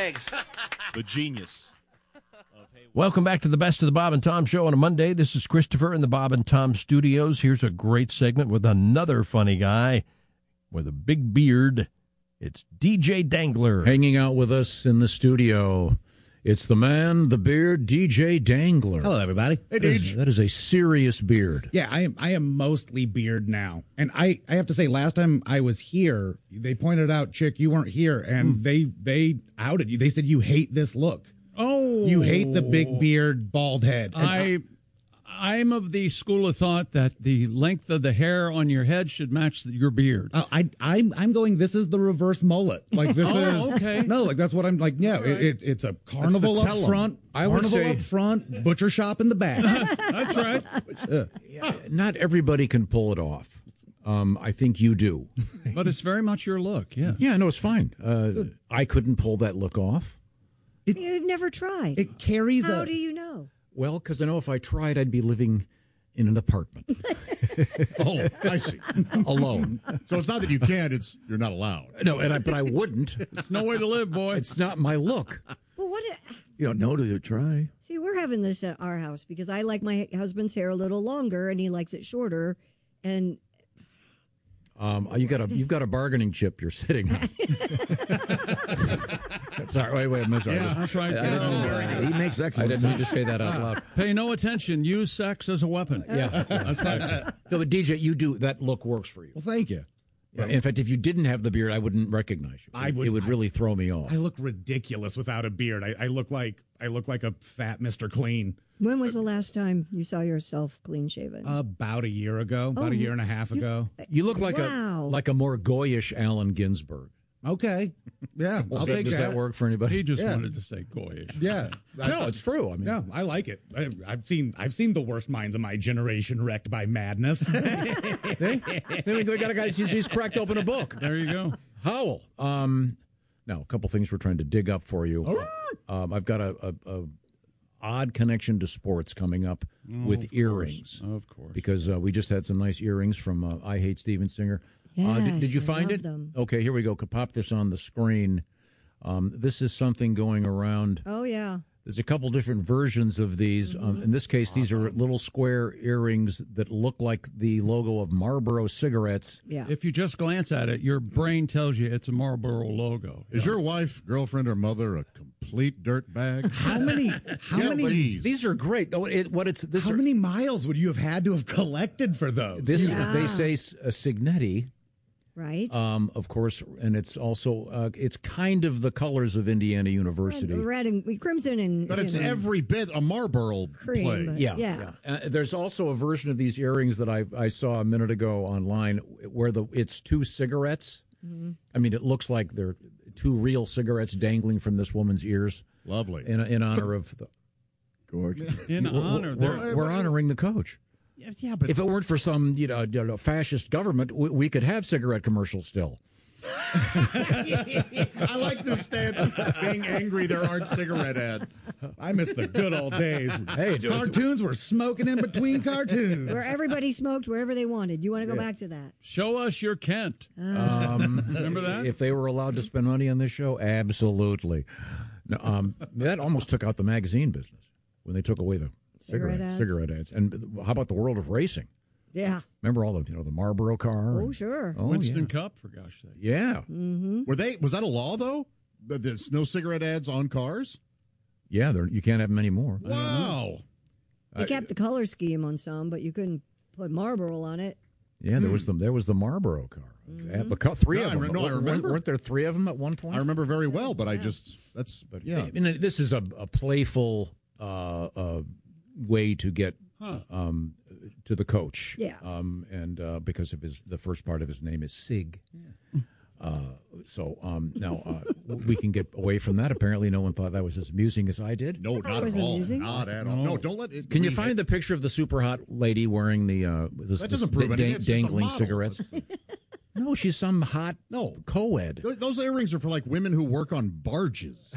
Thanks. The genius. Welcome back to the Best of the Bob and Tom Show on a Monday. This is Christopher in the Bob and Tom Studios. Here's a great segment with another funny guy with a big beard. It's DJ Dangler. Hanging out with us in the studio, it's the man, the beard, DJ Dangler. Hello, everybody. Hey, that is a serious beard. Yeah, I am mostly beard now. And I have to say, last time I was here, they pointed out, Chick, you weren't here, and they outed you. They said you hate this look. Oh. You hate the big beard, bald head. And I'm of the school of thought that the length of the hair on your head should match your beard. I'm going, this is the reverse mullet. Like, this is... okay. No, like, that's what I'm like, yeah, right. It's a carnival up front. Up front, butcher shop in the back. That's right. Not everybody can pull it off. I think you do. But it's very much your look, yeah. Yeah, no, it's fine. I couldn't pull that look off. You've never tried. It carries How do you know? Well, because I know if I tried, I'd be living in an apartment. Oh, I see. Alone. So it's not that you can't, it's you're not allowed. No, but I wouldn't. It's no way to live, boy. It's not my look. Well, what? You don't know till you try. See, we're having this at our house because I like my husband's hair a little longer and he likes it shorter. And you've got a bargaining chip you're sitting on. Sorry, wait, I'm sorry. Yeah, that's right. He makes excellent I didn't mean to say that out loud. Pay no attention. Use sex as a weapon. Yeah. That's right. No, but DJ, you do that look works for you. Well, thank you. Yeah, in fact, if you didn't have the beard, I wouldn't recognize you. It would really throw me off. I look ridiculous without a beard. I look like a fat Mr. Clean. when was the last time you saw yourself clean shaven? About a year ago, about a year and a half ago. You look like a more goyish Allen Ginsberg. Okay, yeah, I'll take Does that work for anybody? He just wanted to say goyish. Yeah, no, it's true. I mean, yeah, I like it. I've seen the worst minds of my generation wrecked by madness. Then we got a guy. He's cracked open a book. There you go. Howell. Now a couple things we're trying to dig up for you. I've got a odd connection to sports coming up with earrings. Of course. Because we just had some nice earrings from I Hate Steven Singer. Yes, did you find it? them. Okay, here we go. Could pop this on the screen. This is something going around. Oh, yeah. There's a couple different versions of these. In this case, these are little square earrings that look like the logo of Marlboro cigarettes. Yeah. If you just glance at it, your brain tells you it's a Marlboro logo. Is your wife, girlfriend, or mother a complete dirtbag? How many? Please. These are great. How many miles would you have had to have collected for those? They say a Signetti. Right. Of course, and it's also it's kind of the colors of Indiana University. Red and crimson and. But it's every bit a Marlboro play. Yeah. There's also a version of these earrings that I saw a minute ago online where it's two cigarettes. Mm-hmm. I mean, it looks like they're two real cigarettes dangling from this woman's ears. Lovely. In honor of the gorgeous. We're honoring the coach. Yeah, but if it weren't for some fascist government, we could have cigarette commercials still. I like this stance of being angry there aren't cigarette ads. I miss the good old days. Hey, cartoons were smoking in between cartoons. Where everybody smoked wherever they wanted. You want to go back to that? Show us your Kent. Remember that? If they were allowed to spend money on this show, absolutely. No, that almost took out the magazine business when they took away the cigarette ads. And how about the world of racing? Yeah. Remember all the Marlboro car? Oh, sure. Winston Cup, for gosh sake. Yeah. Mm-hmm. Was that a law though? That there's no cigarette ads on cars? Yeah, you can't have them anymore. Wow. They kept the color scheme on some, but you couldn't put Marlboro on it. Yeah, there was the Marlboro car. Mm-hmm. Three of them. I remember. Weren't there three of them at one point? I remember very well, but this is a playful way to get to the coach. Yeah. And because of the first part of his name is Sig. Yeah. Now we can get away from that. Apparently, no one thought that was as amusing as I did. No, not at all. Not at all. No, don't let it. Can you find the picture of the super hot lady wearing the dangling cigarettes? No, she's some hot co-ed. Those earrings are for like women who work on barges.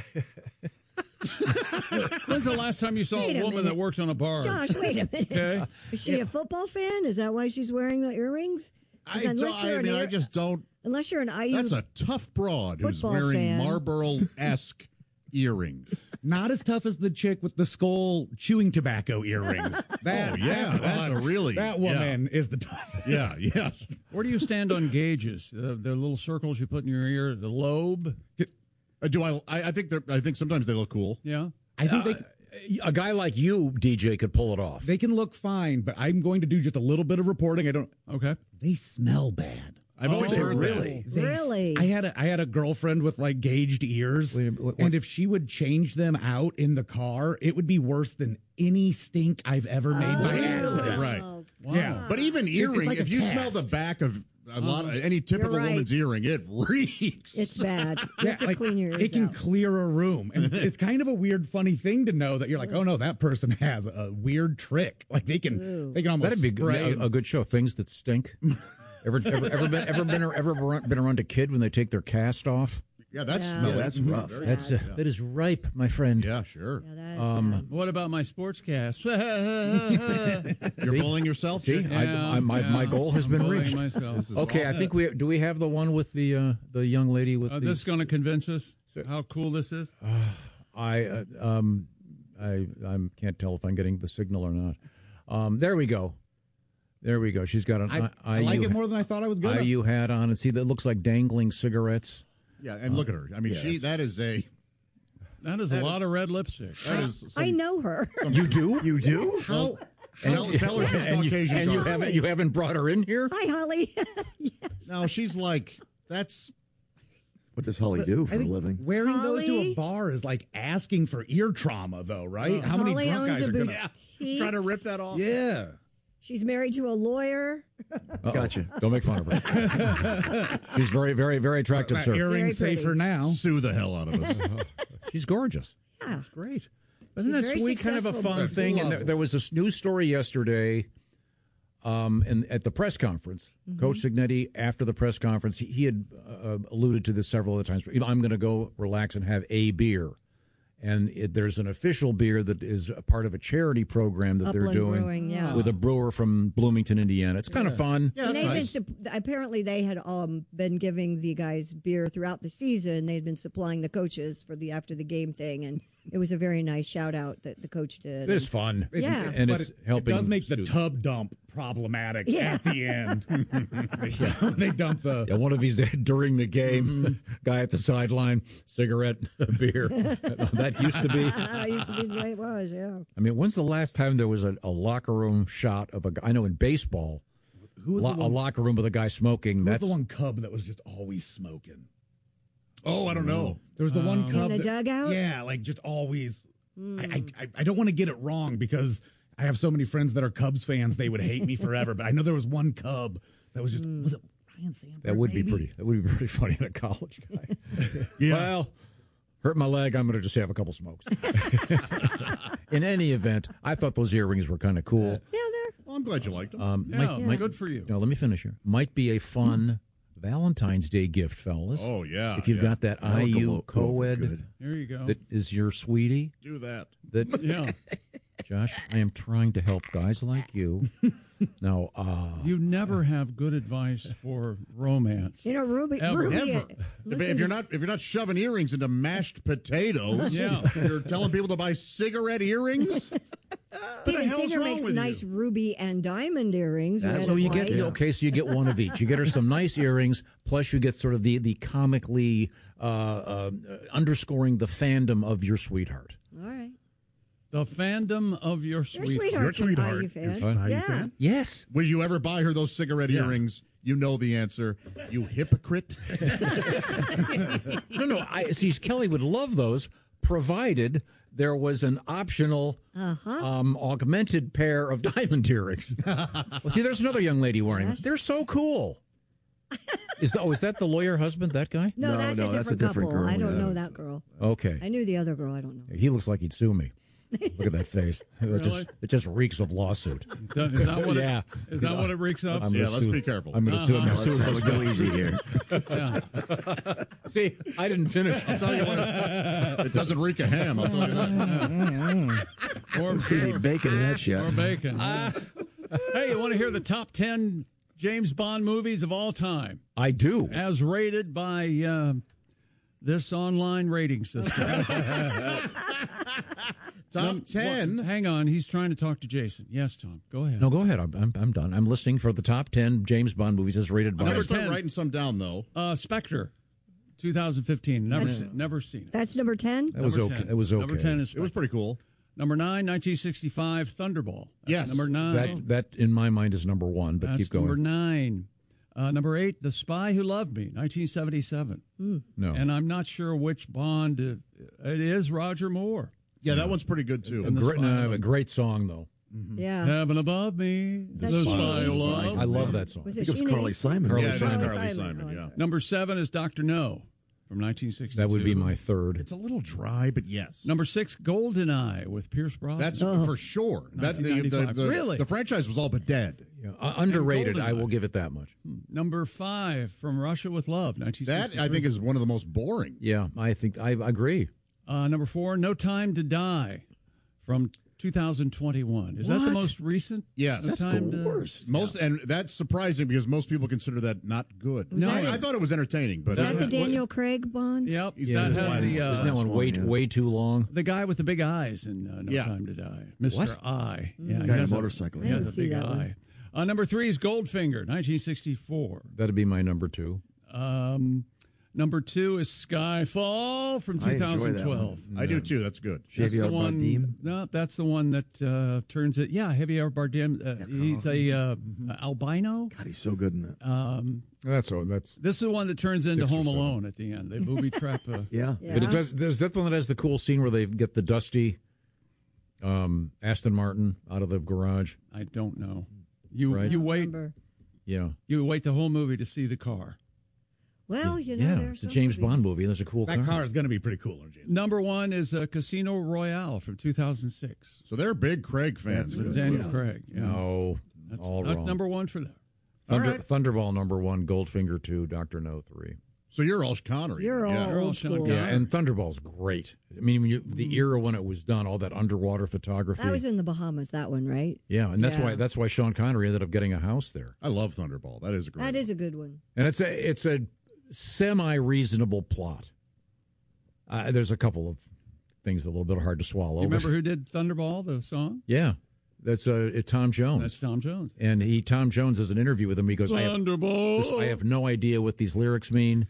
When's the last time you saw a woman that works on a barge? Josh, wait a minute. Okay. Is she a football fan? Is that why she's wearing the earrings? I just don't. Unless you're an IU. That's a tough broad who's wearing fan. Marlboro-esque earrings. Not as tough as the chick with the skull chewing tobacco earrings. That, Oh, yeah, that's a really- that woman is the toughest. Yeah, yeah. Where do you stand on gauges? The little circles you put in your ear, the lobe? Do I think sometimes they look cool. Yeah. I think A guy like you, DJ, could pull it off. they can look fine, but I'm going to do just a little bit of reporting. Okay. They smell bad. I've always heard really? that. Really? I had a girlfriend with like gauged ears, and if she would change them out in the car, it would be worse than any stink I've ever made by accident. Right. Oh, Wow. Yeah. But even earring, like a if you smell cast. the back of any typical You're right. woman's earring, it reeks. it's bad. You have to like, clean your ears it can out. clear a room, and it's kind of a weird, funny thing to know that you're like, oh no, that person has a weird trick. Like they can almost That'd be spray. a good show. Things that stink. Ever been around a kid when they take their cast off? Yeah, that's Yeah. smelly. Yeah, that's rough. Very- That is ripe, my friend. Yeah, sure. Yeah, that is bad. What about my sportscast? You're bullying yourself. See, Chick? my goal has I'm been bullying reached. myself. Okay, I think we have the one with the young lady with This is going to convince us how cool this is. I can't tell if I'm getting the signal or not. There we go. She's got an I like it more than I thought I was gonna. IU hat on, and see that looks like dangling cigarettes. Yeah, and look at her. I mean, that is a That is a lot of red lipstick. that is. I know her. You do? You do? How? Tell her she's Caucasian. And Carl. you haven't brought her in here? Hi, Holly. No, she's like that's. What does Holly do for I a think living? wearing those to Holly? a bar is like asking for ear trauma, though, right? How many Holly drunk owns guys a are gonna? boutique. Trying to rip that off. Yeah. She's married to a lawyer. Gotcha. Don't make fun of her. She's very, very, very attractive, That sir. earring's Very safer pretty. now. Sue the hell out of us. She's gorgeous. Yeah. Great. Isn't She's that very sweet? Kind of a successful. fun thing. And there was this news story yesterday and at the press conference. Coach Signetti, after the press conference, he had alluded to this several other times. I'm going to go relax and have a beer. And there's an official beer that is a part of a charity program that they're Upland doing Brewing, yeah. with a brewer from Bloomington, Indiana. It's kind of fun. Yeah, And that's they've nice. been apparently they had been giving the guys beer throughout the season. They'd been supplying the coaches for the after the game thing, and it was a very nice shout out that the coach did. It is fun. Yeah. And But it's it helping. does make the students. tub dump problematic Yeah. at the end. they dump the. Yeah, one of these during the game, guy at the sideline, cigarette, beer. That used to be. It used to be the way it was, yeah. I mean, when's the last time there was a locker room shot of a guy? I know in baseball, Who was a locker room with a guy smoking. Who was That's the one Cub that was just always smoking? Oh, I don't know. There was the one Cub In the that- dugout? Yeah, like just always. I don't want to get it wrong because I have so many friends that are Cubs fans. They would hate me forever. But I know there was one Cub that was just was it Ryan Sandberg? that would be maybe? pretty. That would be pretty funny in a college guy. Yeah. Well, hurt my leg. I'm going to just have a couple smokes. In any event, I thought those earrings were kind of cool. Yeah, they're Well, I'm glad you liked them. Good for you. No, let me finish here. Might be a fun Valentine's Day gift, fellas. Oh yeah. If you've yeah. got that IU co-ed Good. There you go. that is your sweetie, do that. that Yeah. Josh, I am trying to help guys like you. Now, You never have good advice for romance. you know Ruby. Ever. Ruby Never. If you're not shoving earrings into mashed potatoes, Yeah. you're telling people to buy cigarette earrings. Steven hell's Singer wrong makes with nice ruby and diamond earrings. red so and you get white. okay, so you get one of each. You get her some nice earrings, plus you get sort of the comically underscoring the fandom of your sweetheart. All right. The fandom of your Your sweetheart. sweetheart's an IU fan. Yeah. Yes, Will you ever buy her those cigarette earrings? You know the answer. You hypocrite. no. I see. Kelly would love those, provided there was an optional augmented pair of diamond earrings. Well, see, there's another young lady wearing them. Yes. They're so cool. Is that the lawyer husband? That guy? No, No, that's a different couple. girl, I don't yeah. know that girl. Okay. I knew the other girl. I don't know. He looks like he'd sue me. Look at that face. Really? It just reeks of lawsuit. Is that what Yeah. Is that what it reeks up? I'm Yeah, gonna let's sue- be careful. I'm going to sue him. Let's go easy here. See, I didn't finish. I'll tell you what. It doesn't reek of ham. I'll tell you that. Or, See any bacon in that shit. or bacon. Hey, you want to hear the top 10 James Bond movies of all time, I do. as rated by this online rating system. Top 10. Hang on, he's trying to talk to Jason. Yes, Tom, go ahead. No, go ahead. I'm done. I'm listening for the top 10 James Bond movies as rated by. I'm going to start 10. writing some down, though. Spectre, 2015. Never seen it. That's number 10? That was Number okay. 10. It was okay. Number 10 is It was Spectre. pretty cool. Number 9, 1965, Thunderball. That's Yes. Number 9. That in my mind is number one, but That's keep going. number 9. Number 8, The Spy Who Loved Me, 1977. No. And I'm not sure which Bond it is. Roger Moore. Yeah, that one's pretty good, too. And the Spy Who a great song though. Yeah. Heaven Above Me, that The Spy Spy Who Who Loved I Me. love that song. Was I it think it was Sheena Carly Easton? Simon. Yeah, it is Simon. Carly Simon, Oh, yeah. sorry. Number 7 is Dr. No from 1962. That would be my third. It's a little dry, but yes. Number 6, GoldenEye with Pierce Brosnan. That's for sure. That, the, 1995. Really? The franchise was all but dead. Yeah, underrated. GoldenEye. I will give it that much. Number 5, From Russia with Love, 1963. That, I think, is one of the most boring. Yeah, I think I agree. Number 4, No Time to Die from 2021. Is that the What? most recent? Yes. No That's Time the to- worst. Most, and that's surprising because most people consider that not good. Was that- I thought it was entertaining, but Is that the What- Daniel Craig Bond? Yep. Yeah, that this has last the, one. Isn't that one one, way yeah. way too long? the guy with the big eyes in No Yeah. Time to Die. Mr. What? I. Yeah, Guy he on a has motorcycle. He I has didn't a see big that one. eye. Number 3 is Goldfinger, 1964. That'd be my number 2. Number 2 is Skyfall from I enjoy that 2012. I do too. That's good. That's the Javier one. Bardem. No, that's the one that turns it. Yeah, Javier Bardem. He's a albino. God, he's so good in that. That's This is the one that turns into 6 or Home 7. Alone at the end. They booby trap. Yeah. Yeah. But it does. There's that one that has the cool scene where they get the dusty Aston Martin out of the garage. I don't know. You Right. you wait. Remember. Yeah, You wait the whole movie to see the car. Well, you know, yeah. there's It's a some James movies. Bond movie. And there's a cool That car is going to be pretty cool, James. Number 1 is Casino Royale from 2006. So they're big Craig fans. That's Daniel Craig. Yeah. No, That's, all that's wrong. number 1 for them. Thunderball number 1, Goldfinger 2, Dr. No 3. So you're all Connery. You're all yeah. old Sean school. Connery. Yeah, and Thunderball's great. I mean, the era when it was done, all that underwater photography. That was in the Bahamas, that one, right? yeah, and Yeah. that's why Sean Connery ended up getting a house there. I love Thunderball. That is a great. That is a good one. And it's a semi-reasonable plot. There's a couple of things a little bit hard to swallow. You but- remember who did Thunderball, the song? Yeah, that's Tom Jones. That's Tom Jones. And Tom Jones has an interview with him. He goes, Thunderball. I have no idea what these lyrics mean.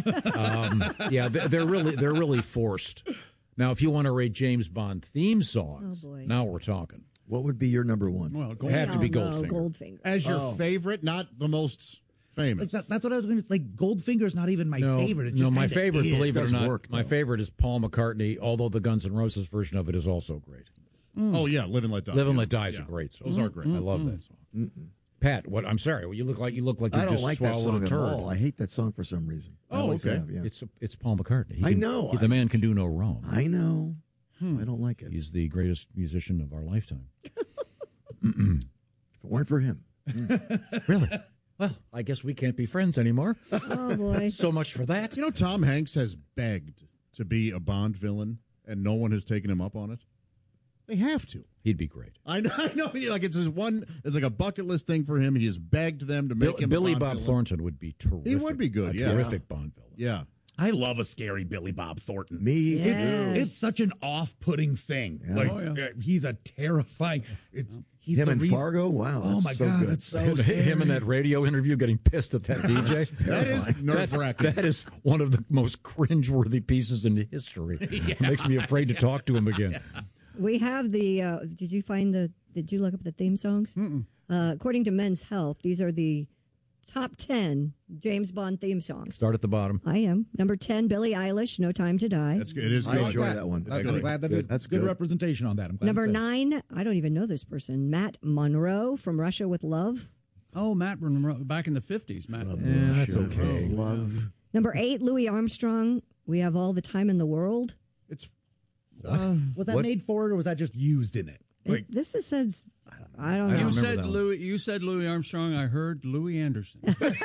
Yeah, they're really forced. Now, if you want to rate James Bond theme songs, Oh, boy. now we're talking. What would be your number one? Well, It had to be Oh, no, Goldfinger. Goldfinger. As your favorite, not the most famous. Like that's what I was going to like. Goldfinger's not even my No, favorite. It no, just my kinda favorite, is. believe it or Does not, work, my though. favorite is Paul McCartney. Although the Guns N' Roses version of it is also great. Oh yeah, Live and Let Die. Live and Yeah. Let Die is Yeah. a great song. Those are great. I love that song. Pat, what? I'm sorry. Well, you look like you I don't just like that swallowed song a at turd. all. I hate that song for some reason. I Oh, always okay. have, yeah. It's Paul McCartney. I know. The man can do no wrong. I know. I don't like it. He's the greatest musician of our lifetime. If it weren't for him. Really? Well, I guess we can't be friends anymore. Oh, boy. So much for that. You know, Tom Hanks has begged to be a Bond villain, and no one has taken him up on it. They have to. He'd be great. I know. Like it's his one. It's like a bucket list thing for him. He has begged them to make him. Billy a Bond Bob villain. Thornton would be terrific. He would be good, A yeah. terrific Bond villain. Yeah. I love a scary Billy Bob Thornton. Me Yes. too. It's such an off-putting thing. Yeah. Like Oh, yeah. he's a terrifying. He's Him the and reason- Fargo? Wow. Oh that's my so God, good. that's so scary. Him in that radio interview getting pissed at that DJ. That is nerve wracking. That is one of the most cringeworthy pieces in history. It makes me afraid to talk to him again. We have the. Did you look up the theme songs? According to Men's Health, these are the top 10 James Bond theme songs. Start at the bottom. I am. Number 10, Billie Eilish, No Time to Die. That's good. It is I good. enjoy that one. I'm glad that there's That's good good. representation on that. I'm glad Number it says. 9, I don't even know this person, Matt Monroe from Russia with Love. Oh, Matt Monroe, back in the 50s. Matt. Yeah, that's okay. Love. Number 8, Louis Armstrong, We Have All the Time in the World. It's Was that What? made for it, or was that just used in it? Like, This is says, I don't I know. don't You remember said that one. Louis. You said Louis Armstrong. I heard Louis Anderson.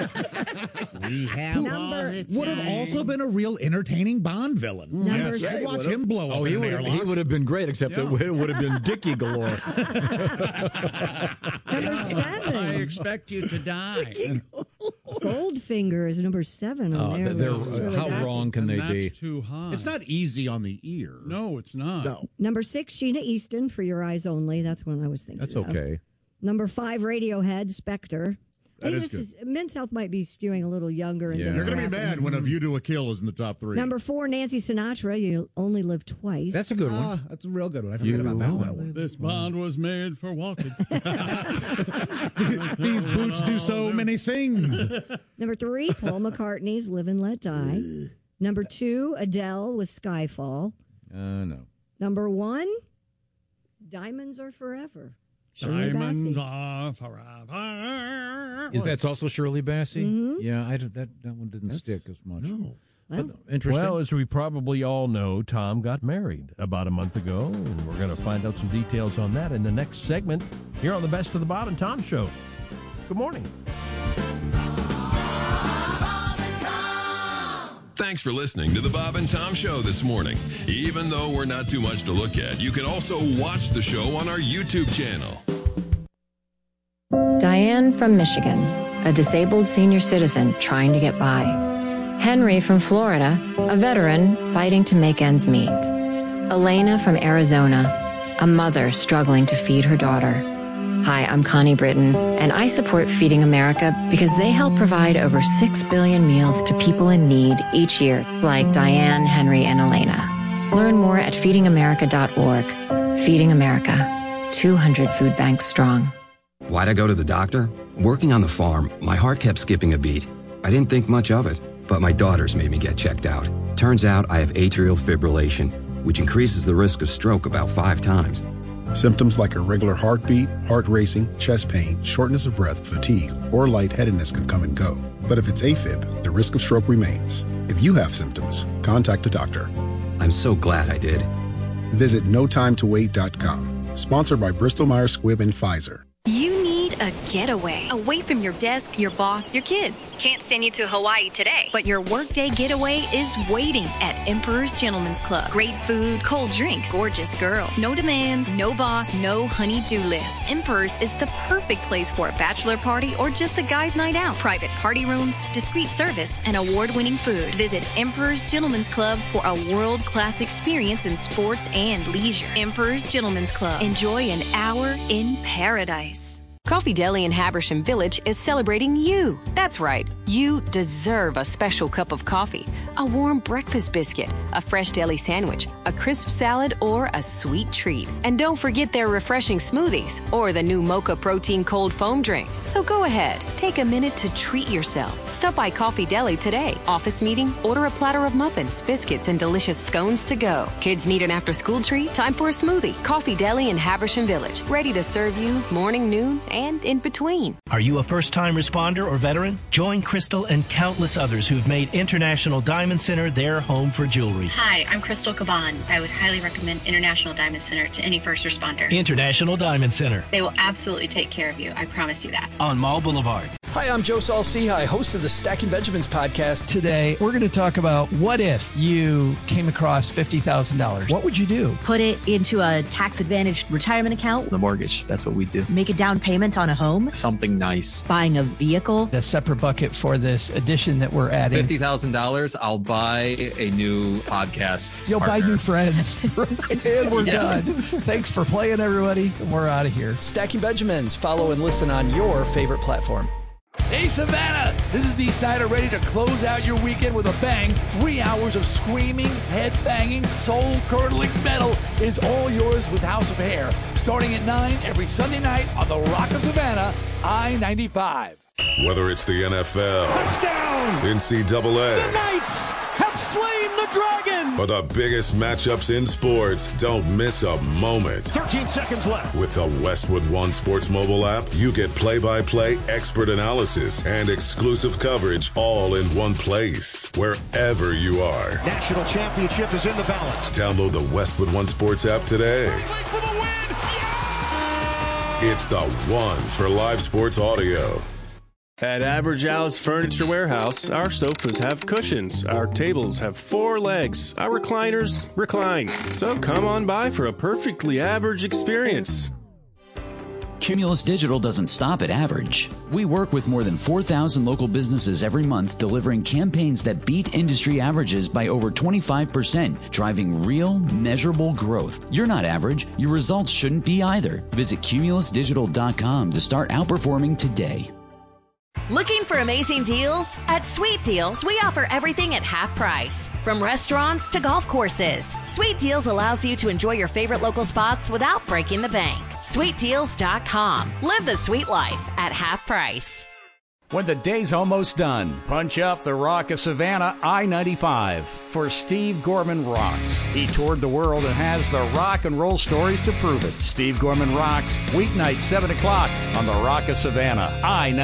we have Number- would have also been a real entertaining Bond villain. Number Yes. I'd watch him blow up. Oh, in he an would airlock. have been great, except it would have been Dickie galore. Number I 7. expect you to die. Goldfinger is number 7 on there. How wrong can they That's be? too high. It's not easy on the ear. No, it's not. No. Number 6, Sheena Easton, For Your Eyes Only. That's one I was thinking That's of. okay. Number 5, Radiohead, Spectre. I think That is this is Men's Health might be skewing a little younger. Yeah. You're going to be demographic. mad when A View to a Kill is in the top 3. Number 4, Nancy Sinatra, You Only Live Twice. That's a good one. That's a real good one. I forgot about that one. This bond was made for walking. These boots do so many things. Number 3, Paul McCartney's Live and Let Die. Number 2, Adele with Skyfall. No. Number 1, Diamonds Are Forever. Shirley Diamonds Bassey. are forever. That's also Shirley Bassey? Mhm. Yeah, that one didn't stick as much. No. But interesting. Well, as we probably all know, Tom got married about a month ago, and we're going to find out some details on that in the next segment here on the Best of the Bob and Tom Show. Good morning. Thanks for listening to the Bob and Tom Show this morning. Even though we're not too much to look at, you can also watch the show on our YouTube channel. Diane from Michigan, a disabled senior citizen trying to get by. Henry from Florida, a veteran fighting to make ends meet. Elena from Arizona, a mother struggling to feed her daughter. Hi, I'm Connie Britton, and I support Feeding America because they help provide over 6 billion meals to people in need each year, like Diane, Henry, and Elena. Learn more at feedingamerica.org. Feeding America, 200 food banks strong. Why'd I go to the doctor? Working on the farm, my heart kept skipping a beat. I didn't think much of it, but my daughters made me get checked out. Turns out I have atrial fibrillation, which increases the risk of stroke about 5 times. Symptoms like irregular heartbeat, heart racing, chest pain, shortness of breath, fatigue, or lightheadedness can come and go. But if it's AFib, the risk of stroke remains. If you have symptoms, contact a doctor. I'm so glad I did. Visit notimetowait.com. Sponsored by Bristol-Myers Squibb and Pfizer. You need a getaway. Away from your desk, your boss, your kids. Can't send you to Hawaii today, but your workday getaway is waiting at Emperor's Gentleman's Club. Great food, cold drinks, gorgeous girls. No demands, no boss, no honey-do list. Emperor's is the perfect place for a bachelor party or just a guy's night out. Private party rooms, discreet service, and award-winning food. Visit Emperor's Gentleman's Club for a world-class experience in sports and leisure. Emperor's Gentleman's Club. Enjoy an hour in paradise. Coffee Deli in Habersham Village is celebrating you. That's right. You deserve a special cup of coffee, a warm breakfast biscuit, a fresh deli sandwich, a crisp salad, or a sweet treat. And don't forget their refreshing smoothies or the new Mocha Protein Cold Foam drink. So go ahead, take a minute to treat yourself. Stop by Coffee Deli today. Office meeting? Order a platter of muffins, biscuits, and delicious scones to go. Kids need an after-school treat? Time for a smoothie. Coffee Deli in Habersham Village. Ready to serve you morning, noon, and in between. Are you a first-time responder or veteran? Join Crystal and countless others who've made International Diamond Center their home for jewelry. Hi, I'm Crystal Caban. I would highly recommend International Diamond Center to any first responder. International Diamond Center. They will absolutely take care of you. I promise you that. On Mall Boulevard. Hi, I'm Joe Saul-Sehy, host of the Stacking Benjamins podcast. Today, we're going to talk about what if you came across $50,000. What would you do? Put it into a tax-advantaged retirement account. The mortgage, that's what we do. Make a down payment on a home. Something nice. Buying a vehicle. A separate bucket for this addition that we're adding. $50,000, I'll buy a new podcast. You'll partner. buy new friends. And we're done. Thanks for playing, everybody. And we're out of here. Stacking Benjamins. Follow and listen on your favorite platform. Hey, Savannah! This is Dee Snider, ready to close out your weekend with a bang. 3 hours of screaming, head-banging, soul-curdling metal is all yours with House of Hair. Starting at 9 every Sunday night on the Rock of Savannah, I-95. Whether it's the NFL, Touchdown! NCAA, The Knights have slain the Dragon! or the biggest matchups in sports, don't miss a moment. 13 seconds left. With the Westwood One Sports mobile app, you get play-by-play expert analysis and exclusive coverage all in one place, wherever you are. National championship is in the balance. Download the Westwood One Sports app today. For the win! It's the one for live sports audio. At Average Al's Furniture Warehouse, our sofas have cushions, our tables have 4 legs, our recliners recline. So come on by for a perfectly average experience. Cumulus Digital doesn't stop at average. We work with more than 4,000 local businesses every month, delivering campaigns that beat industry averages by over 25%, driving real, measurable growth. You're not average. Your results shouldn't be either. Visit cumulusdigital.com to start outperforming today. Looking for amazing deals? At Sweet Deals, we offer everything at half price. From restaurants to golf courses, Sweet Deals allows you to enjoy your favorite local spots without breaking the bank. SweetDeals.com. Live the sweet life at half price. When the day's almost done, punch up the Rock of Savannah I-95 for Steve Gorman Rocks. He toured the world and has the rock and roll stories to prove it. Steve Gorman Rocks, weeknight 7 o'clock on the Rock of Savannah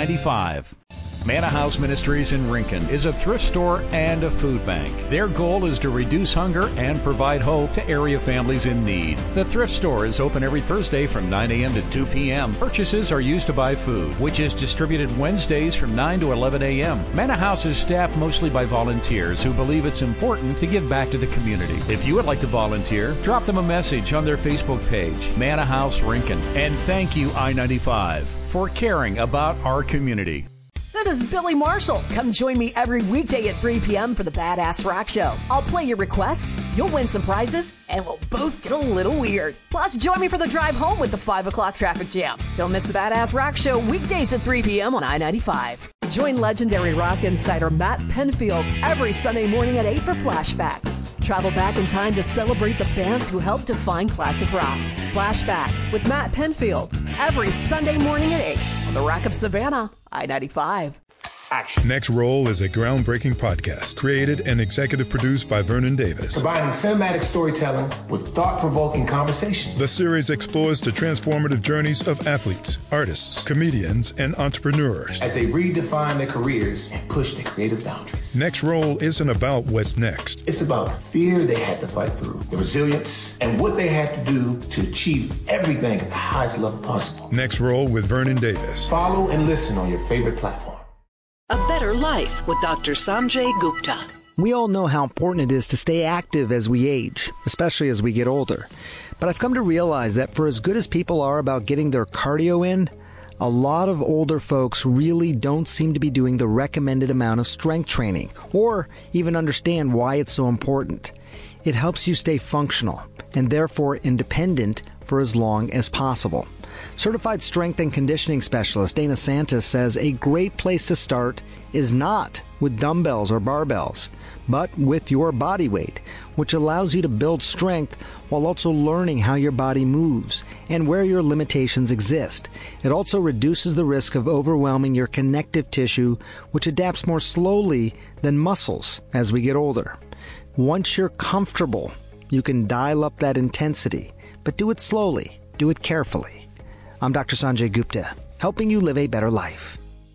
I-95. Manna House Ministries in Rincon is a thrift store and a food bank. Their goal is to reduce hunger and provide hope to area families in need. The thrift store is open every Thursday from 9 a.m. to 2 p.m. Purchases are used to buy food, which is distributed Wednesdays from 9 to 11 a.m. Manna House is staffed mostly by volunteers who believe it's important to give back to the community. If you would like to volunteer, drop them a message on their Facebook page, Manna House Rincon. And thank you, I-95, for caring about our community. This is Billy Marshall. Come join me every weekday at 3 p.m. for the Badass Rock Show. I'll play your requests, you'll win some prizes, and we'll both get a little weird. Plus, join me for the drive home with the 5 o'clock traffic jam. Don't miss the Badass Rock Show weekdays at 3 p.m. on I-95. Join legendary rock insider Matt Penfield every Sunday morning at 8 for Flashback. Travel back in time to celebrate the bands who helped define classic rock. Flashback with Matt Penfield every Sunday morning at 8 on the Rock of Savannah, I-95. Action. Next Roll is a groundbreaking podcast created and executive produced by Vernon Davis. Combining cinematic storytelling with thought-provoking conversations. The series explores the transformative journeys of athletes, artists, comedians, and entrepreneurs as they redefine their careers and push their creative boundaries. Next Roll isn't about what's next. It's about the fear they had to fight through, the resilience, and what they had to do to achieve everything at the highest level possible. Next Roll with Vernon Davis. Follow and listen on your favorite platform. A Better Life with Dr. Sanjay Gupta. We all know how important it is to stay active as we age, especially as we get older. But I've come to realize that for as good as people are about getting their cardio in, a lot of older folks really don't seem to be doing the recommended amount of strength training, or even understand why it's so important. It helps you stay functional, and therefore independent for as long as possible. Certified strength and conditioning specialist Dana Santos says a great place to start is not with dumbbells or barbells, but with your body weight, which allows you to build strength while also learning how your body moves and where your limitations exist. It also reduces the risk of overwhelming your connective tissue, which adapts more slowly than muscles as we get older. Once you're comfortable, you can dial up that intensity, but do it slowly, do it carefully. I'm Dr. Sanjay Gupta, helping you live a better life.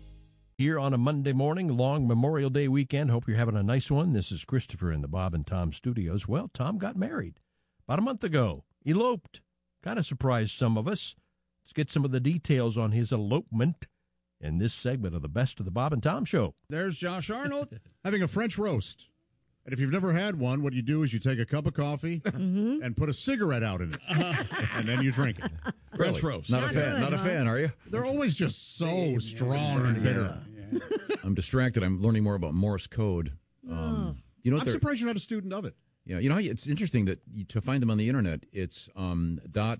Here on a Monday morning, long Memorial Day weekend. Hope you're having a nice one. This is Christopher in the Bob and Tom studios. Well, Tom got married about a month ago. Eloped. Kind of surprised some of us. Let's get some of the details on his elopement in this segment of the Best of the Bob and Tom Show. There's Josh Arnold. Having a French roast. And if you've never had one, what you do is you take a cup of coffee and put a cigarette out in it, and then you drink it. French roast. Not a fan, are you? They're always just so strong and bitter. Yeah. I'm distracted. I'm learning more about Morse code. You know, I'm surprised you're not a student of it. Yeah, you know, it's interesting that to find them on the internet, it's .com.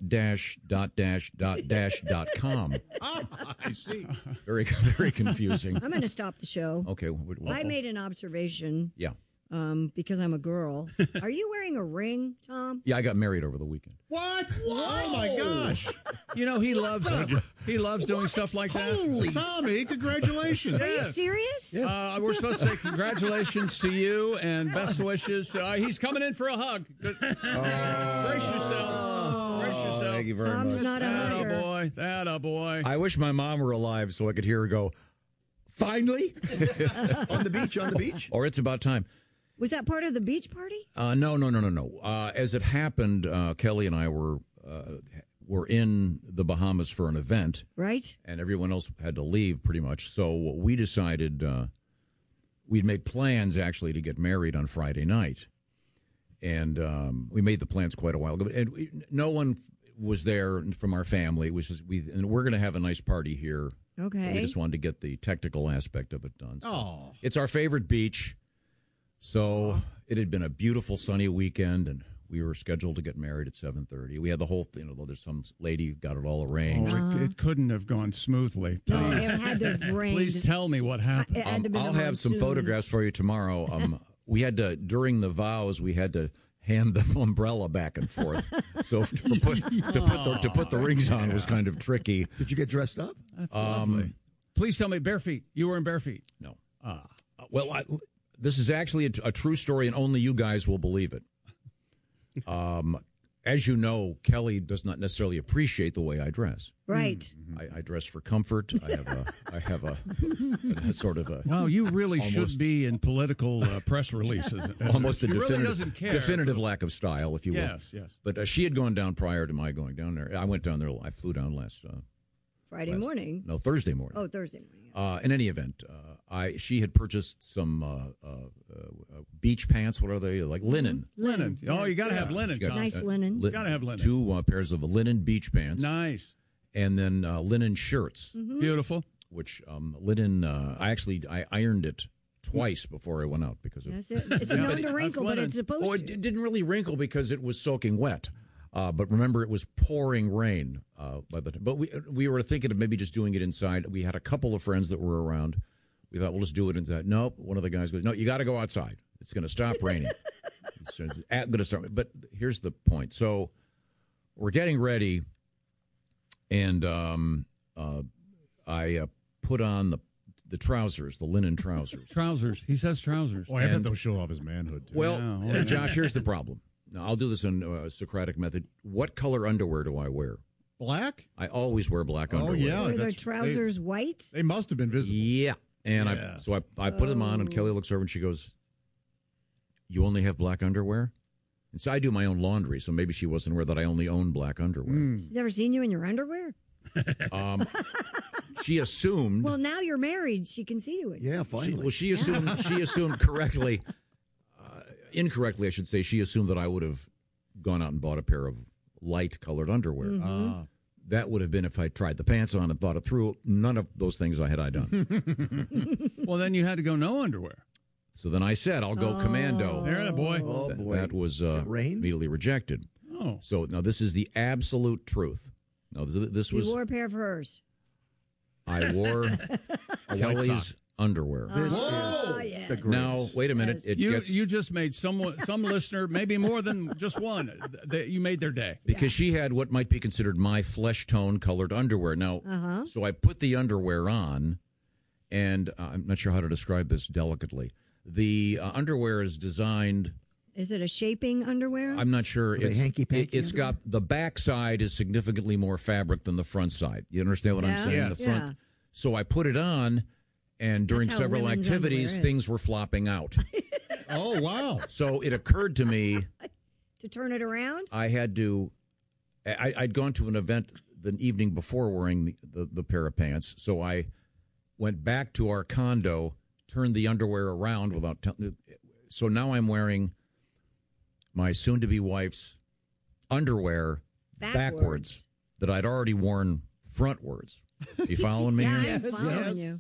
I see. Very, very confusing. I'm going to stop the show. Okay. I made an observation. Yeah. Because I'm a girl. Are you wearing a ring, Tom? Yeah, I got married over the weekend. What? Oh my gosh! You know he loves doing stuff like that. Tommy, congratulations! Are you serious? Yeah. We're supposed to say congratulations to you and best wishes to. He's coming in for a hug. Brace yourself. Brace yourself. Thank you very much. Tom's not a hugger. That a boy. I wish my mom were alive so I could hear her go. Finally, on the beach, or it's about time. Was that part of the beach party? No. As it happened, Kelly and I were in the Bahamas for an event. Right. And everyone else had to leave pretty much. So we decided we'd made plans actually to get married on Friday night. And we made the plans quite a while ago. And no one was there from our family. And we're going to have a nice party here. Okay. We just wanted to get the technical aspect of it done. So Oh. It's our favorite beach. So it had been a beautiful sunny weekend, and we were scheduled to get married at 7:30. We had the whole thing. There's some lady got it all arranged. It couldn't have gone smoothly. No, it had to have rained. Please tell me what happened. It had to be I'll the have some monsoon. photographs for you tomorrow. We had to, during the vows, we had to hand the umbrella back and forth. So to put the rings on was kind of tricky. Did you get dressed up? That's lovely. Please tell me, bare feet. You were in bare feet. No. This is actually a true story, and only you guys will believe it. As you know, Kelly does not necessarily appreciate the way I dress. Right. I dress for comfort. I have a sort of a. Wow, you really should be in political press releases. Almost a She really doesn't care. definitive lack of style, if you will. Yes. But she had gone down prior to my going down there. I went down there. I flew down Friday morning. No, Thursday morning. Oh, Thursday morning. In any event, she had purchased some beach pants. What are they? Like linen. Linen. Oh, you got to have linen. She got, Nice linen. Got to have linen. 2 pairs of linen beach pants. Nice. And then linen shirts. Mm-hmm. Beautiful. Which linen, I ironed it twice before I went out because of, it's known to wrinkle, but it's supposed to. It didn't really wrinkle because it was soaking wet. But remember, it was pouring rain by the time. But we were thinking of maybe just doing it inside. We had a couple of friends that were around. We thought, we'll just do it inside. Nope. One of the guys goes, no, you got to go outside. It's going to stop raining. It's going to start. But here's the point. So we're getting ready, and I put on the trousers, the linen trousers. Trousers. He says trousers. Oh, I bet they'll show off his manhood, too. Well, Josh, here's the problem. Now, I'll do this in a Socratic method. What color underwear do I wear? Black? I always wear black underwear. Oh, yeah. Were their trousers white? They must have been visible. Yeah. And I put them on, and Kelly looks over, and she goes, you only have black underwear? And so I do my own laundry, so maybe she wasn't aware that I only own black underwear. She's never seen you in your underwear? She assumed. Well, now you're married. She can see you in. Yeah, finally. She assumed correctly. Incorrectly, I should say, she assumed that I would have gone out and bought a pair of light-colored underwear. Mm-hmm. That would have been if I tried the pants on and thought it through. None of those things I done. Well, then you had to go no underwear. So then I said, I'll go commando. There, boy. Oh, boy. That was immediately rejected. Oh. So now this is the absolute truth. Now this was. You wore a pair of hers. I wore Kelly's underwear. This is yeah. the greatest. Now, wait a minute. You just made some listener, maybe more than just one, you made their day. Because she had what might be considered my flesh tone colored underwear. Now, so I put the underwear on, and I'm not sure how to describe this delicately. The underwear is designed. Is it a shaping underwear? I'm not sure. It's hanky-panky it's got the back side is significantly more fabric than the front side. You understand what I'm saying? Yes. The front. Yeah. So I put it on, and during That's how several women's activities, underwear is. things were flopping out. Oh, wow. So it occurred to me to turn it around? I had to. I'd gone to an event the evening before wearing the pair of pants, so I went back to our condo, turned the underwear around without. So now I'm wearing my soon-to-be wife's underwear backwards that I'd already worn frontwards. You following me Yeah, here? I'm following you.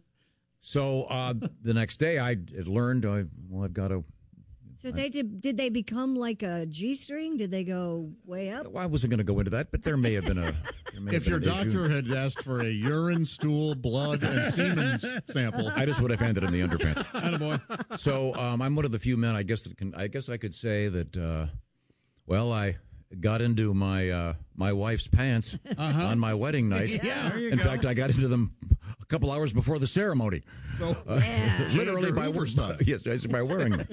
So the next day I had learned I've got to. So did they become like a G-string? Did they go way up? Well, I wasn't going to go into that, but there may have been If your doctor had asked for a urine, stool, blood, and semen sample, I just would have handed him the underpants. Attaboy. So I'm one of the few men, I guess I could say that. I got into my wife's pants on my wedding night. Yeah, there you in go. fact, I got into them a couple hours before the ceremony. so Literally by style. Yes, by wearing them.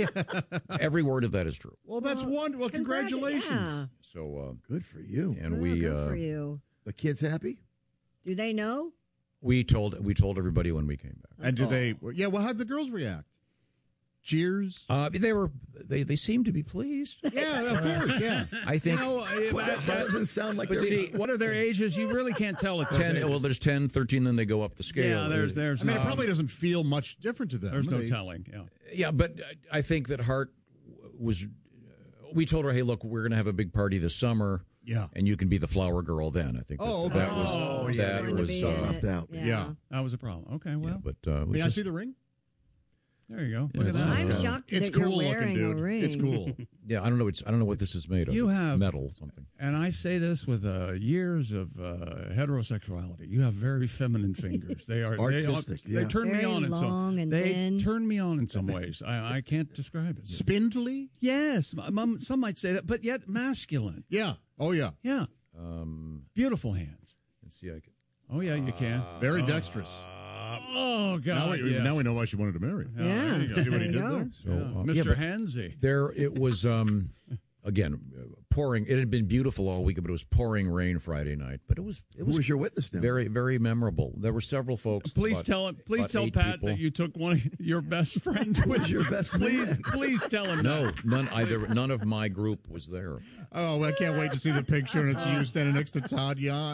Every word of that is true. Well, that's wonderful. Well, congratulations. Yeah. So Good for you. and Oh, we good for you. The kids happy? Do they know? we told everybody when we came back. And do they? Yeah. Well, how'd the girls react? Cheers. They seemed to be pleased. Yeah, of course. Yeah. I think. That doesn't sound like But they're- see, What are their ages? You really can't tell at 10. Well, there's 10, 13, then they go up the scale. Yeah, there's I mean, it probably doesn't feel much different to them. There's no telling. Yeah. Yeah, but I think that Hart was. We told her, hey, look, we're going to have a big party this summer. Yeah. And you can be the flower girl then. I think that was left out. Yeah. That was a problem. Okay, well. but May I see the ring? There you go. Yeah, Look at that. I'm shocked It's that you're cool looking, wearing dude. a ring. It's cool. Yeah, I don't know what this is made of. You It's have metal something. And I say this with years of heterosexuality. You have very feminine fingers. They are artistic. They turn Very me on in long some. and They thin. turn me on in some ways. I can't describe it. Spindly? Yes, some might say that, but yet masculine. Yeah. Oh, yeah. Yeah. Beautiful hands. Let's see. I can. Oh yeah, you can. Very dexterous. Oh God! Now we know why she wanted to marry. Yeah. there you go. See what he did there? So, Mr. Hansy. There it was. Again, pouring. It had been beautiful all week, but it was pouring rain Friday night. But it was. Who was your witness now? Very, very memorable. There were several folks. Please tell about Pat 8 people. that you took one of your best friend with your best man? Please tell him. No, none of my group was there. Oh, I can't wait to see the picture, and it's you standing next to Todd Yan.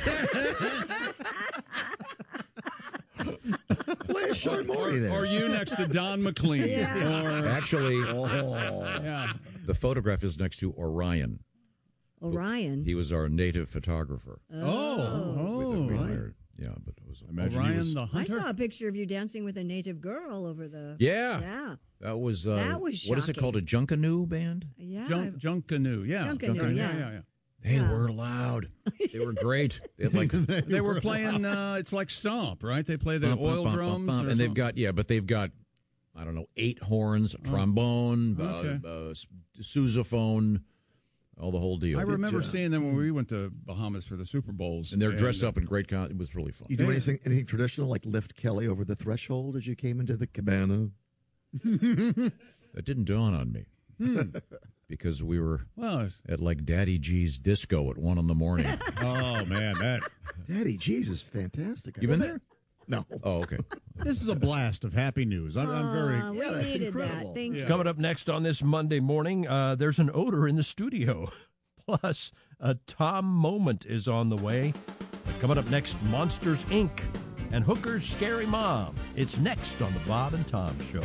Play a Sean Morey there. Or you next to Don McLean. Yeah. Or, Actually, yeah. the photograph is next to Orion. Orion. He was our native photographer. Oh, We hired. Yeah, but it was. Orion the I hunter. saw a picture of you dancing with a native girl over the. Yeah. Yeah. That was. That was what is it shocking. called? A Junkanoo band? Yeah. Junkanoo. Yeah. Junkanoo, yeah. They were loud. They were great. They had like They were playing. It's like Stomp, right? They play the oil drums, or and they've something. got. I don't know, 8 horns, trombone, sousaphone, all the whole deal. I remember seeing them when we went to Bahamas for the Super Bowls, and they're dressed up in great. It was really fun. You do anything traditional, like lift Kelly over the threshold as you came into the cabana? That didn't dawn on me. Because we were at like Daddy G's disco at 1 a.m. Oh man, that Daddy G's is fantastic. You been there? No. Oh, okay. This is a blast of happy news. I'm very. We that's needed incredible. that. Thank you. Coming up next on this Monday morning, there's an odor in the studio. Plus, a Tom moment is on the way. Coming up next, Monsters, Inc. and Hooker's Scary Mom. It's next on the Bob and Tom Show.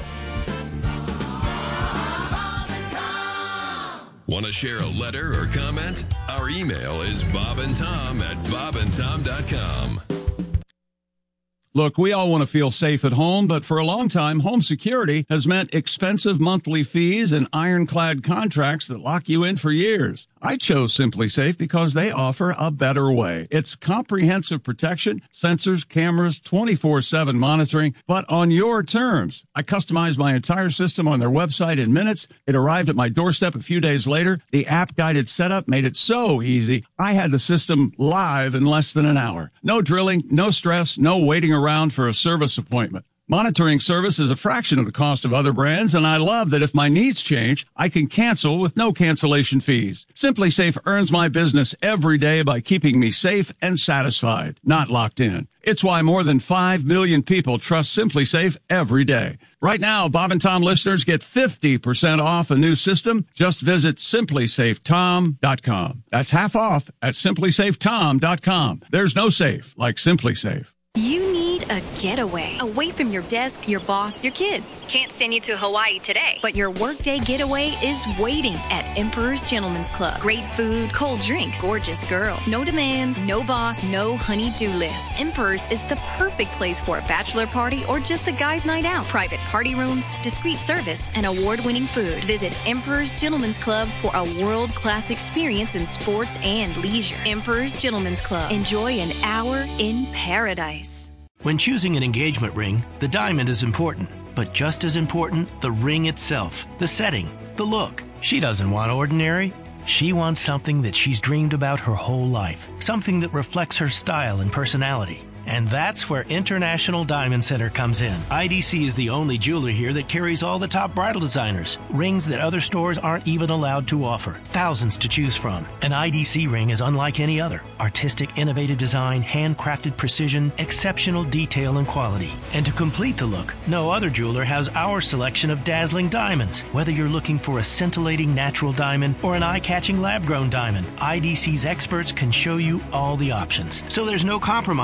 Want to share a letter or comment? Our email is bobandtom@bobandtom.com. Look, we all want to feel safe at home, but for a long time, home security has meant expensive monthly fees and ironclad contracts that lock you in for years. I chose Simply Safe because they offer a better way. It's comprehensive protection, sensors, cameras, 24/7 monitoring, but on your terms. I customized my entire system on their website in minutes. It arrived at my doorstep a few days later. The app-guided setup made it so easy. I had the system live in less than an hour. No drilling, no stress, no waiting around for a service appointment. Monitoring service is a fraction of the cost of other brands, and I love that if my needs change, I can cancel with no cancellation fees. Simply Safe earns my business every day by keeping me safe and satisfied, not locked in. It's why more than 5 million people trust Simply Safe every day. Right now, Bob and Tom listeners get 50% off a new system. Just visit simplysafetom.com. That's half off at simplysafetom.com. There's no safe like Simply Safe. You need a getaway away from your desk, your boss, your kids. Can't send you to Hawaii today, but your workday getaway is waiting at Emperor's Gentleman's Club. Great food, cold drinks, gorgeous girls. No demands, no boss, no honey-do list. Emperor's is the perfect place for a bachelor party or just a guy's night out. Private party rooms, discreet service, and award-winning food. Visit Emperor's Gentleman's Club for a world-class experience in sports and leisure. Emperor's Gentleman's Club. Enjoy an hour in paradise. When choosing an engagement ring, the diamond is important. But just as important, the ring itself, the setting, the look. She doesn't want ordinary. She wants something that she's dreamed about her whole life. Something that reflects her style and personality. And that's where International Diamond Center comes in. IDC is the only jeweler here that carries all the top bridal designers. Rings that other stores aren't even allowed to offer. Thousands to choose from. An IDC ring is unlike any other. Artistic, innovative design, handcrafted precision, exceptional detail and quality. And to complete the look, no other jeweler has our selection of dazzling diamonds. Whether you're looking for a scintillating natural diamond or an eye-catching lab-grown diamond, IDC's experts can show you all the options. So there's no compromise. At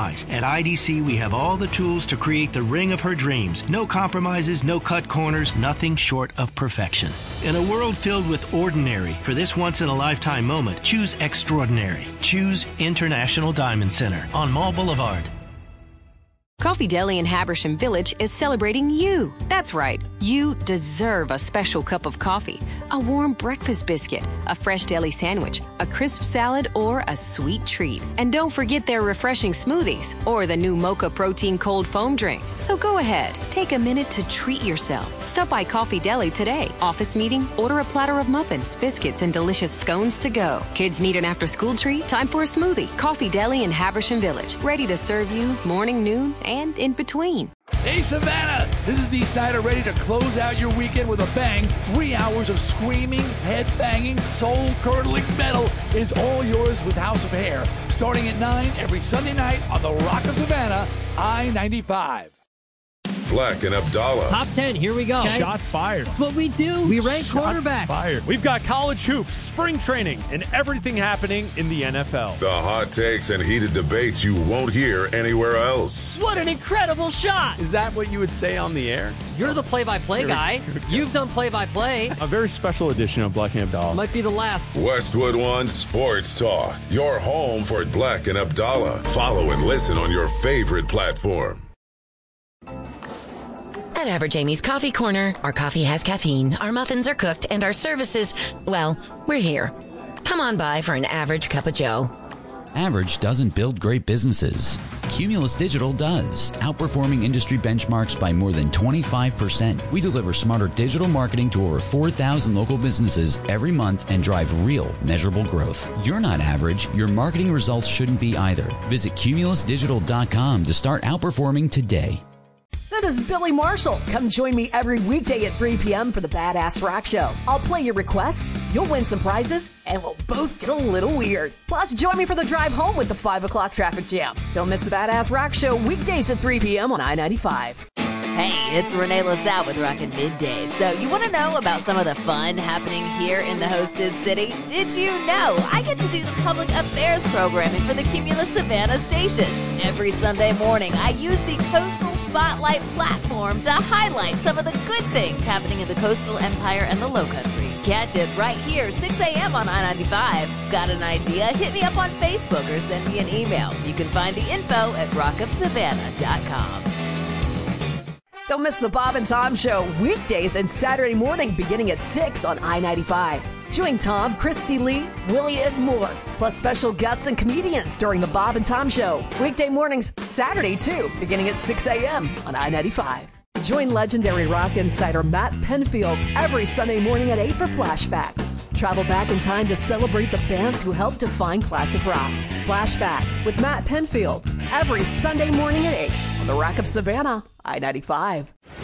IDC, we have all the tools to create the ring of her dreams. No compromises, no cut corners, nothing short of perfection. In a world filled with ordinary, for this once-in-a-lifetime moment, choose extraordinary. Choose International Diamond Center on Mall Boulevard. Coffee Deli in Habersham Village is celebrating you. That's right. You deserve a special cup of coffee, a warm breakfast biscuit, a fresh deli sandwich, a crisp salad, or a sweet treat. And don't forget their refreshing smoothies or the new Mocha Protein Cold Foam Drink. So go ahead, take a minute to treat yourself. Stop by Coffee Deli today. Office meeting? Order a platter of muffins, biscuits, and delicious scones to go. Kids need an after-school treat? Time for a smoothie. Coffee Deli in Habersham Village. Ready to serve you morning, noon, and in between. Hey, Savannah! This is Dee Snider ready to close out your weekend with a bang. 3 hours of screaming, head-banging, soul-curdling metal is all yours with House of Hair. Starting at 9 every Sunday night on the Rock of Savannah, I-95. Black and Abdallah. Top 10, here we go. Shots fired. That's what we do. We rank quarterbacks. Fired. We've got college hoops, spring training, and everything happening in the NFL. The hot takes and heated debates you won't hear anywhere else. What an incredible shot. Is that what you would say on the air? You're the play-by-play guy. You've done play-by-play. A very special edition of Black and Abdallah. Might be the last. Westwood One Sports Talk. Your home for Black and Abdallah. Follow and listen on your favorite platform. At Average Amy's Coffee Corner, our coffee has caffeine, our muffins are cooked, and our services, well, we're here. Come on by for an average cup of joe. Average doesn't build great businesses. Cumulus Digital does, outperforming industry benchmarks by more than 25%. We deliver smarter digital marketing to over 4,000 local businesses every month and drive real, measurable growth. You're not average. Your marketing results shouldn't be either. Visit cumulusdigital.com to start outperforming today. This is Billy Marshall. Come join me every weekday at 3 p.m. for the Badass Rock Show. I'll play your requests, you'll win some prizes, and we'll both get a little weird. Plus, join me for the drive home with the 5 o'clock traffic jam. Don't miss the Badass Rock Show weekdays at 3 p.m. on I-95. Hey, it's Renee LaSalle with Rockin' Midday. So you want to know about some of the fun happening here in the hostess city? Did you know I get to do the public affairs programming for the Cumulus Savannah stations? Every Sunday morning, I use the Coastal Spotlight platform to highlight some of the good things happening in the coastal empire and the low country. Catch it right here, 6 a.m. on I-95. Got an idea? Hit me up on Facebook or send me an email. You can find the info at rockofsavannah.com. Don't miss the Bob and Tom Show weekdays and Saturday morning beginning at 6 on I-95. Join Tom, Christy Lee, Willie, and more, plus special guests and comedians during the Bob and Tom Show. Weekday mornings, Saturday too, beginning at 6 a.m. on I-95. Join legendary rock insider Matt Penfield every Sunday morning at 8 for Flashback. Travel back in time to celebrate the bands who helped define classic rock. Flashback with Matt Penfield every Sunday morning at 8 on the Rock of Savannah, I-95.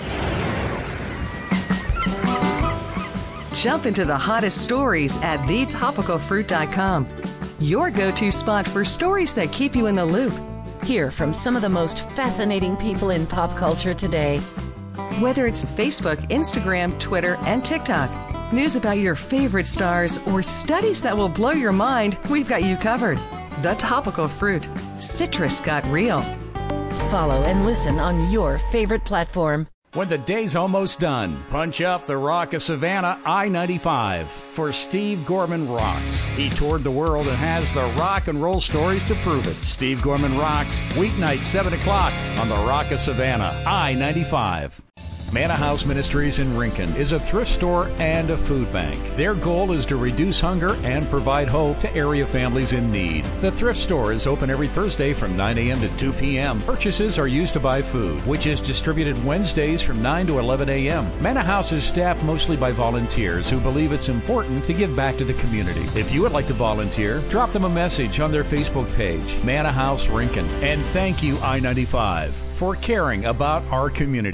Jump into the hottest stories at thetopicalfruit.com. Your go-to spot for stories that keep you in the loop. Hear from some of the most fascinating people in pop culture today. Whether it's Facebook, Instagram, Twitter, and TikTok, news about your favorite stars, or studies that will blow your mind, we've got you covered. The Topical Fruit. Citrus got real. Follow and listen on your favorite platform. When the day's almost done, punch up the Rock of Savannah, I-95, for Steve Gorman Rocks. He toured the world and has the rock and roll stories to prove it. Steve Gorman Rocks, weeknight 7 o'clock on the Rock of Savannah, I-95. Manna House Ministries in Rincon is a thrift store and a food bank. Their goal is to reduce hunger and provide hope to area families in need. The thrift store is open every Thursday from 9 a.m. to 2 p.m. Purchases are used to buy food, which is distributed Wednesdays from 9 to 11 a.m. Manna House is staffed mostly by volunteers who believe it's important to give back to the community. If you would like to volunteer, drop them a message on their Facebook page, Manna House Rincon. And thank you, I-95, for caring about our community.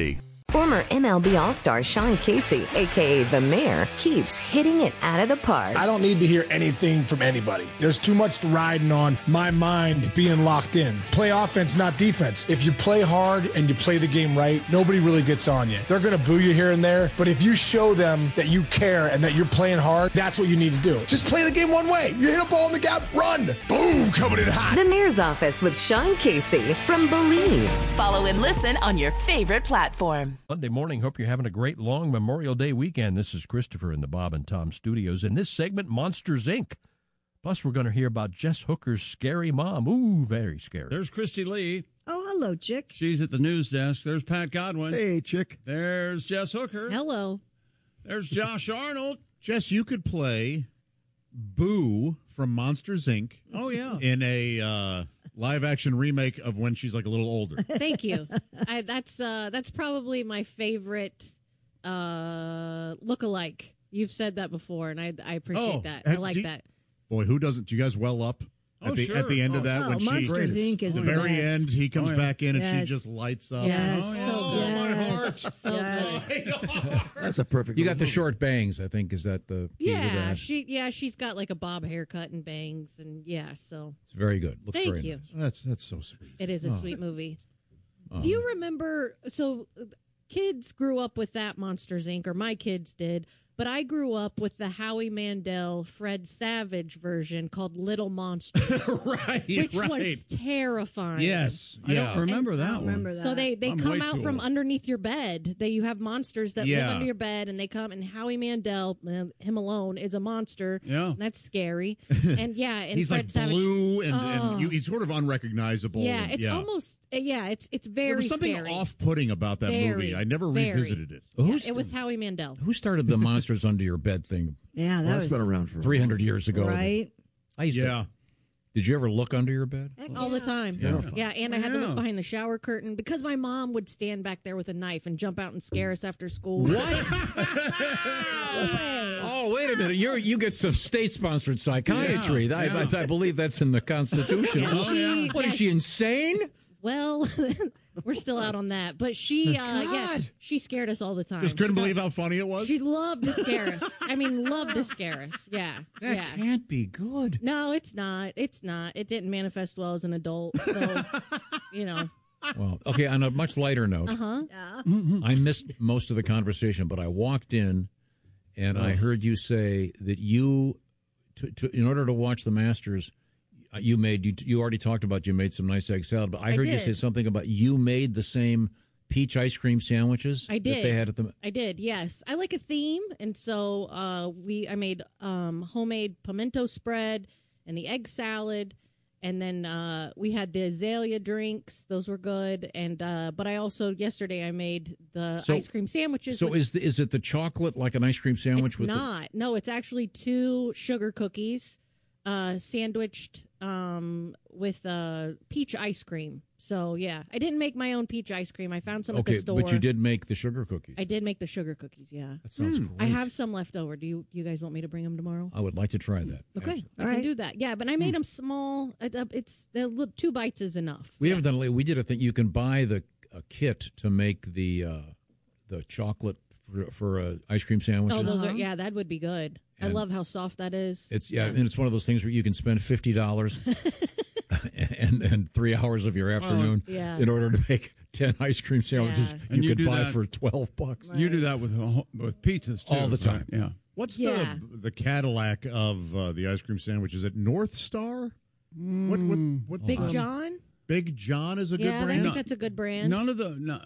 Former MLB All-Star Sean Casey, a.k.a. The Mayor, keeps hitting it out of the park. I don't need to hear anything from anybody. There's too much riding on my mind being locked in. Play offense, not defense. If you play hard and you play the game right, nobody really gets on you. They're going to boo you here and there, but if you show them that you care and that you're playing hard, that's what you need to do. Just play the game one way. You hit a ball in the gap, run. Boom, coming in hot. The Mayor's Office with Sean Casey from Believe. Follow and listen on your favorite platform. Monday morning. Hope you're having a great long Memorial Day weekend. This is Christopher in the Bob and Tom Studios. In this segment, Monsters, Inc. Plus, we're going to hear about Jess Hooker's scary mom. Ooh, very scary. There's Christy Lee. Oh, hello, Chick. She's at the news desk. There's Pat Godwin. Hey, Chick. There's Jess Hooker. Hello. There's Josh Arnold. Jess, you could play Boo from Monsters, Inc. Oh, yeah. In a live-action remake of when she's like a little older. Thank you. That's probably my favorite look-alike. You've said that before, and I appreciate that. I like that. Boy, who doesn't? Do you guys well up at the end of that when Monsters, Inc. is the the very best. end? He comes back in and Yes. she just lights up. Yes. My heart! So Yes. That's a perfect. You got the movie. short bangs, I think. Is that the key to Yeah, that? she's got like a bob haircut and bangs, and so It's very good. Looks thank very you. nice. That's so sweet. It is a sweet movie. Do you remember? So kids grew up with that Monsters Inc. or my kids did. But I grew up with the Howie Mandel, Fred Savage version called Little Monsters, which was terrifying. Yes, I don't remember that one. Remember that. So they I'm come way out too from old. underneath your bed. You have monsters that live Yeah. under your bed, and they come. And Howie Mandel, him alone, is a monster. Yeah. And that's scary. And and He's Fred like Savage, blue and Oh. he's sort of unrecognizable. Yeah, and- it's almost it's very there was something scary. off-putting about that Very, movie. I never very. revisited it. Yeah, it was Howie Mandel. Who started the monsters under your bed thing Yeah, that Well, that's was been around for 300 years ago? right. I used to. Did you ever look under your bed? All the time. Yeah. And I had to look behind the shower curtain because my mom would stand back there with a knife and jump out and scare us after school. What? Oh, wait a minute. You get some state-sponsored psychiatry. Yeah. I believe that's in the Constitution. Yeah, What is she, insane? Well, we're still out on that. But she she scared us all the time. Just couldn't believe how funny it was. She loved to scare us. I mean, loved to scare us. Yeah. That can't be good. No, it's not. It's not. It didn't manifest well as an adult. So, Well, okay, on a much lighter note, Yeah. I missed most of the conversation, but I walked in and I heard you say that you, in order to watch the Masters, you already talked about you made some nice egg salad, but I heard you did. say something about you made the same peach ice cream sandwiches I did. that they had at the... I did, yes. I like a theme, and so I made homemade pimento spread and the egg salad, and then we had the azalea drinks. Those were good, and but I also yesterday I made the ice cream sandwiches. So is it the chocolate like an ice cream sandwich? It's not. No, it's actually 2 sugar cookies sandwiched with peach ice cream. So, yeah, I didn't make my own peach ice cream. I found some at the store. But you did make the sugar cookies. I did make the sugar cookies, yeah. That sounds great. I have some left over. Do you guys want me to bring them tomorrow? I would like to try that. Okay, I can do that. Yeah, but I made them small. It's 2 bites is enough. We haven't done it. We did a thing. You can buy a kit to make the chocolate for ice cream sandwiches. Oh, those are that would be good. I And love how soft that is. and it's one of those things where you can spend $50 and 3 hours of your afternoon in order to make 10 ice cream sandwiches And you you could do buy that- for $12. You do that with pizzas too, All the time. right? Yeah. What's the Cadillac of the ice cream sandwich? Is it North Star? What Big John? Big John is a good I brand. think that's a good brand. None of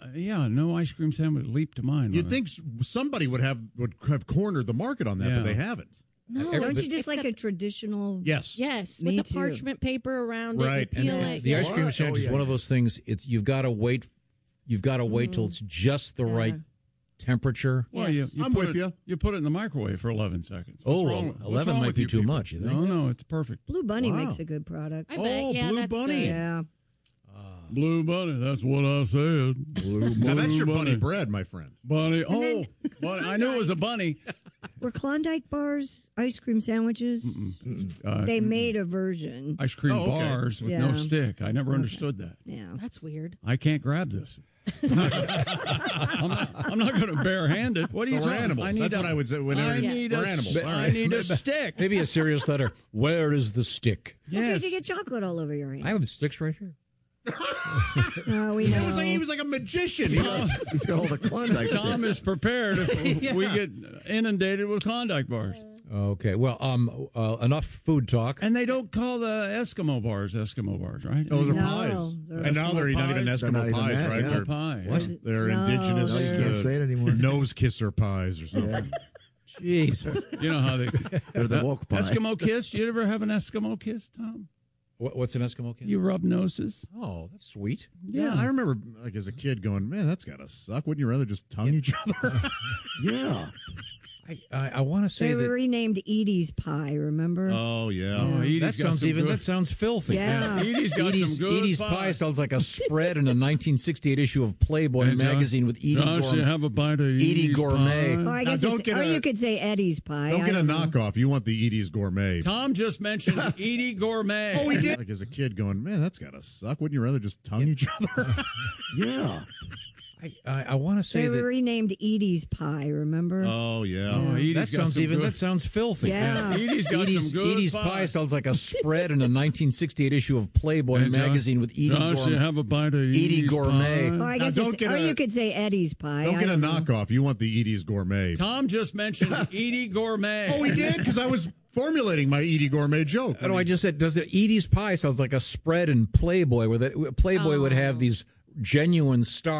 no ice cream sandwich leaped to mind. You'd think somebody would have cornered the market on that, but they haven't. No, Don't you just like a traditional? Yes. Yes, Me with the too. parchment paper around Right. it. You peel And it. the ice cream What? sandwich Oh, is yeah. one of those things. You've got to wait till it's just the right temperature. Well, Yes. you I'm put with it- you. You put it in the microwave for 11 seconds. What's Oh, wrong- what's 11 wrong might with be you too people? much, you think? No, it's perfect. Blue Bunny Wow. makes a good product. I bet. Yeah, Blue that's Bunny. good. Yeah. Blue Bunny, that's what I said. Blue Now that's your bunny bunny bread, my friend. Bunny. Oh, bunny. I knew it was a bunny. Were Klondike bars ice cream sandwiches? They made a version. Ice cream bars with no stick. I never understood that. Yeah, that's weird. I can't grab this. I'm not going to barehand it. What are you So we're talking? animals. That's what I would say. We're animals. I need a stick. Maybe a serious letter. Where is the stick? Because you get chocolate all over your hand. I have sticks right here. Oh, we know. He was like a magician. He's got all the Klondike Tom sticks. is prepared if we get inundated with Klondike bars. Okay, well, enough food talk. And they don't call the Eskimo bars, right? Those are pies. And now they're not even Eskimo pies, right? They're pies. They're indigenous. No, you can't say it anymore. Nose kisser pies or something. Jeez. You know how they're the woke pie. Eskimo kiss? Do you ever have an Eskimo kiss, Tom? What's an Eskimo kiss? You rub noses. Oh, that's sweet. Yeah, I remember like as a kid going, man, that's gotta suck. Wouldn't you rather just tongue each other? Yeah. I want to say They were that. renamed Edie's Pie, remember? Oh yeah. That sounds filthy. Yeah. Edie's got some good Edie's pie sounds like a spread in a 1968 issue of Playboy magazine with Edie Gourmet. Have a bite of Edie Gourmet. Or I guess you could say Eddie's Pie. Don't I get a don't know. knockoff. You want the Edie's Gourmet. Tom just mentioned Edie Gourmet. Oh, he did. Like as a kid going, man, that's gotta suck. Wouldn't you rather just tongue each other? Yeah. I want to say They that. were renamed Edie's Pie, remember? Oh yeah. That sounds filthy. Yeah. Edie's got some good Edie's pie sounds like a spread in a 1968 issue of Playboy magazine with Edie Gourmet. Have a bite of Edie Gourmet. Or I guess you could say Eddie's Pie. Don't get a don't know. knockoff. You want the Edie's Gourmet. Tom just mentioned Edie Gourmet. Oh, he did? Because I was formulating my Edie Gourmet joke. No, I just said, Edie's pie sounds like a spread in Playboy where Playboy would have these genuine stars.